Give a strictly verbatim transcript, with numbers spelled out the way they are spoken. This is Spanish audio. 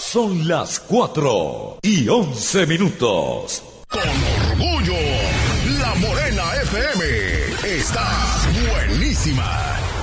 Son las cuatro y once minutos. Con orgullo, La Morena F M está buenísima.